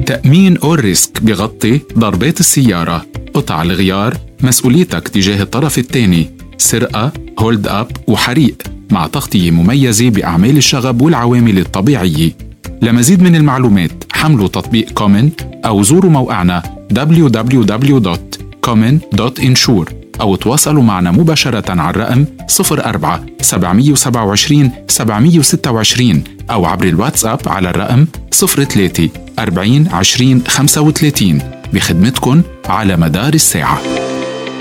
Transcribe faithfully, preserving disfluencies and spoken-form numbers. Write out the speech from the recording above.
تأمين أول ريسك بيغطي ضربات السيارة، قطع الغيار، مسؤوليتك تجاه الطرف الثاني، سرقة، هولد أب وحريق، مع تغطية مميزة بأعمال الشغب والعوامل الطبيعية. لمزيد من المعلومات حملوا تطبيق كومن أو زوروا موقعنا دبليو دبليو دبليو دوت كومن دوت انشور أو تواصلوا معنا مباشرة على الرقم صفر أربعة سبعة سبعة عشرين سبعمية وستة وعشرين أو عبر الواتساب على الرقم صفر ثلاثة أربعين عشرين خمسة وثلاثين بخدمتكن على مدار الساعة.